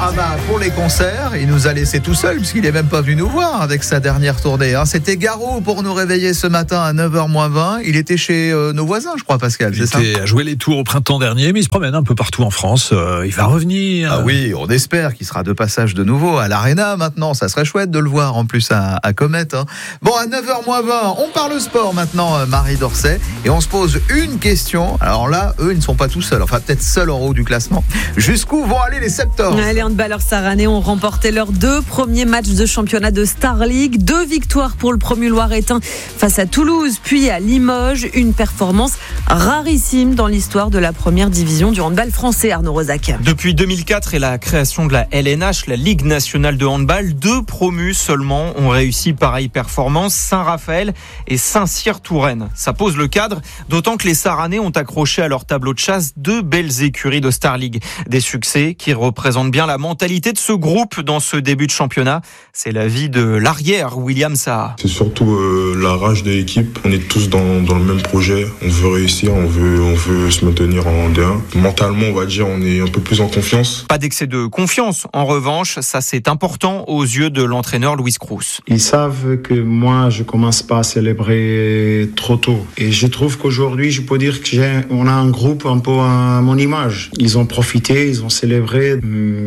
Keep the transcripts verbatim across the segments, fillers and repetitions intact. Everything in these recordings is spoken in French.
Ah bah pour les concerts, il nous a laissé tout seul puisqu'il n'est même pas venu nous voir avec sa dernière tournée. Hein. C'était Garou pour nous réveiller ce matin à neuf heures moins vingt. Il était chez euh, nos voisins, je crois, Pascal. Il c'est était ça à jouer les tours au printemps dernier, mais il se promène un peu partout en France. Euh, il va revenir. Ah oui, on espère qu'il sera de passage de nouveau à l'Arena maintenant. Ça serait chouette de le voir en plus à, à Comet. Hein. Bon, à neuf heures moins vingt, on parle sport maintenant, Marie Dorcet. Et on se pose une question. Alors là, eux, ils ne sont pas tout seuls. Enfin, peut-être seuls en haut du classement. Jusqu'où vont aller les Septors ? Les handballeurs saranais ont remporté leurs deux premiers matchs de championnat de Star League. Deux victoires pour le premier Loiretain face à Toulouse, puis à Limoges. Une performance rarissime dans l'histoire de la première division du handball français, Arnaud Rosac. Depuis deux mille quatre et la création de la L N H, la Ligue nationale de handball, deux promus seulement ont réussi pareille performance, Saint-Raphaël et Saint-Cyr-Touraine. Ça pose le cadre, d'autant que les Saranais ont accroché à leur tableau de chasse deux belles écuries de Star League. Des succès qui représentent bien la mentalité de ce groupe dans ce début de championnat. C'est l'avis de l'arrière, William Saha. C'est surtout euh, la rage de l'équipe. On est tous dans, dans le même projet. On veut réussir, on veut, on veut se maintenir en D un. Mentalement, on va dire, on est un peu plus en confiance. Pas d'excès de confiance. En revanche, ça c'est important aux yeux de l'entraîneur Louis Crous. Ils savent que moi, je commence pas à célébrer trop tôt. Et je trouve qu'aujourd'hui, je peux dire qu'on a un groupe un peu à mon image. Ils ont profité, ils ont célébré,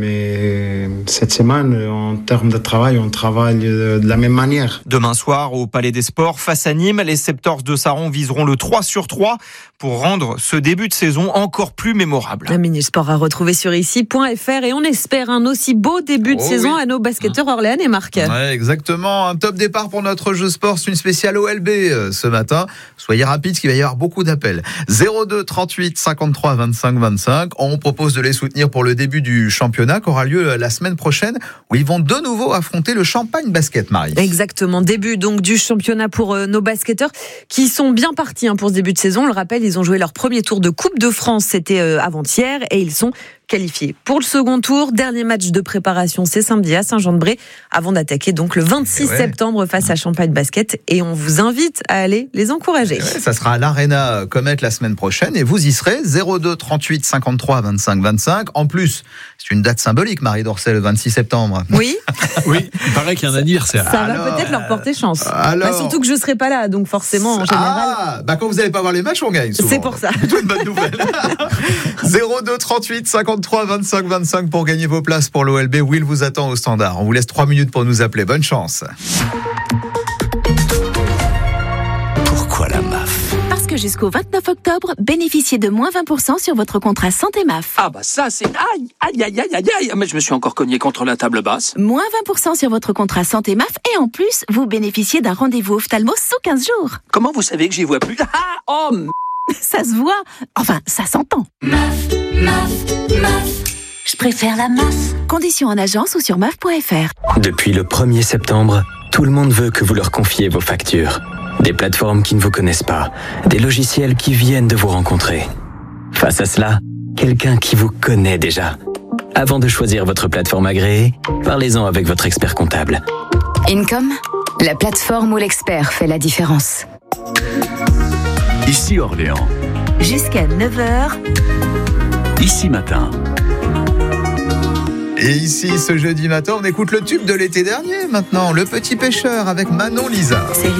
mais cette semaine, en termes de travail, on travaille de la même manière. Demain soir, au Palais des Sports, face à Nîmes, les Septors de Saron viseront le trois sur trois pour rendre ce début de saison encore plus mémorable. Un mini-sport à retrouver sur ici point f r et on espère un aussi beau début de oh saison oui. à nos basketteurs orléanais, Marc. Ouais, exactement. Un top départ pour notre jeu sport. C'est une spéciale O L B euh, ce matin. Soyez rapides, parce qu'il va y avoir beaucoup d'appels. zéro deux trente-huit cinquante-trois vingt-cinq vingt-cinq. On propose de les soutenir pour le début du championnat qui aura lieu la semaine prochaine où ils vont de nouveau affronter le Champagne Basket, Marie. Exactement. Début donc du championnat pour euh, nos basketteurs qui sont bien partis hein, pour ce début de saison. On le rappelle, ils ont joué leur premier tour de Coupe de France. C'était euh, avant-hier et ils sont qualifiés pour le second tour. Dernier match de préparation, c'est samedi à Saint-Jean-de-Bray, avant d'attaquer donc le vingt-six ouais. septembre face à Champagne Basket. Et on vous invite à aller les encourager. Ouais, ça sera à l'Arena Comet la semaine prochaine et vous y serez. zéro deux trente-huit cinquante-trois vingt-cinq vingt-cinq. En plus, c'est une date symbolique, Marie Dorcet, le vingt-six septembre. Oui. Oui, il paraît qu'il y a un anniversaire. Ça alors, va peut-être leur porter chance. Alors, bah, surtout que je ne serai pas là, donc forcément, en général. Ah, bah quand vous n'allez pas voir les matchs, on gagne souvent. C'est pour ça. C'est une bonne nouvelle. zéro deux trente-huit cinquante-trois vingt-cinq vingt-cinq pour gagner vos places pour l'O L B. Will vous attend au standard. On vous laisse trois minutes pour nous appeler. Bonne chance. Pourquoi la M A F ? Parce que jusqu'au vingt-neuf octobre, bénéficiez de moins vingt pour cent sur votre contrat santé M A F. Ah bah ça c'est... Aïe, aïe, aïe, aïe, aïe, aïe. Mais je me suis encore cogné contre la table basse. Moins vingt pour cent sur votre contrat santé M A F et en plus, vous bénéficiez d'un rendez-vous ophtalmo sous quinze jours. Comment vous savez que j'y vois plus ? Ah, oh m... Ça se voit. Enfin, ça s'entend. M A F, M A F, M A F. Je préfère la M A F. Conditions en agence ou sur M A F point f r. Depuis le premier septembre, tout le monde veut que vous leur confiez vos factures. Des plateformes qui ne vous connaissent pas, des logiciels qui viennent de vous rencontrer. Face à cela, quelqu'un qui vous connaît déjà. Avant de choisir votre plateforme agréée, parlez-en avec votre expert comptable. Income, la plateforme où l'expert fait la différence. Ici Orléans. Jusqu'à neuf heures. Ici Matin. Et ici, ce jeudi matin, on écoute le tube de l'été dernier maintenant, Le Petit Pêcheur avec Manon Lisa. C'est